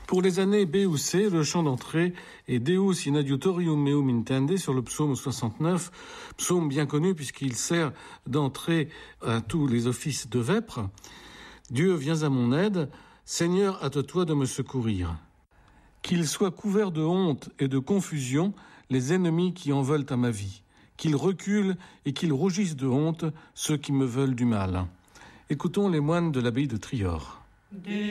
Pour les années B ou C, le chant d'entrée est Deus in adiutorium meum intende sur le psaume 69, psaume bien connu puisqu'il sert d'entrée à tous les offices de vêpres. Dieu, viens à mon aide, Seigneur, hâte-toi de me secourir. Qu'ils soient couverts de honte et de confusion les ennemis qui en veulent à ma vie. Qu'ils reculent et qu'ils rougissent de honte ceux qui me veulent du mal. Écoutons les moines de l'abbaye de Trior.